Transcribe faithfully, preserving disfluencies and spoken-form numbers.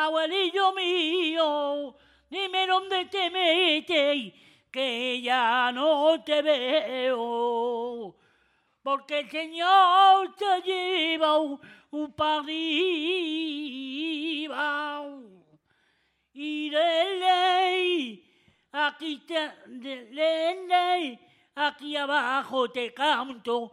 abuelillo mío, dime dónde te metes, que ya no te veo, porque el Señor te lleva un, un para arriba. Y de ley, aquí te, de ley, aquí abajo te canto